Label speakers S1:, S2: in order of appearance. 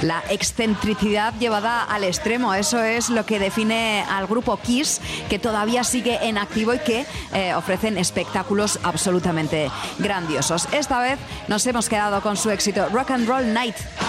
S1: La excentricidad llevada al extremo, eso es lo que define al grupo Kiss, que todavía sigue en activo y que ofrecen espectáculos absolutamente grandiosos. Esta vez nos hemos quedado con su éxito Rock and Roll Night.